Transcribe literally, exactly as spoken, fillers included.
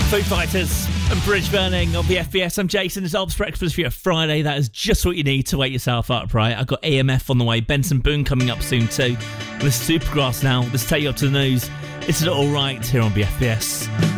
Foo Fighters and Bridge Burning on the F B S. I'm Jason. It's Alb's Breakfast for your Friday. That is just what you need to wake yourself up, right? I've got A M F on the way. Benson Boone coming up soon too. This is Supergrass now. Let's take you up to the news. This is All Right here on the F B S.